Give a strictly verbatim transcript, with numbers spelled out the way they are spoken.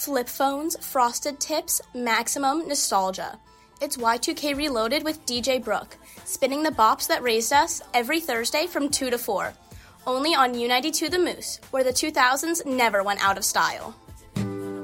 flip phones, frosted tips, maximum nostalgia. It's Y two K Reloaded with D J Brooke, spinning the bops that raised us every Thursday from two to four. Only on U ninety-two The Moose, where the two thousands never went out of style.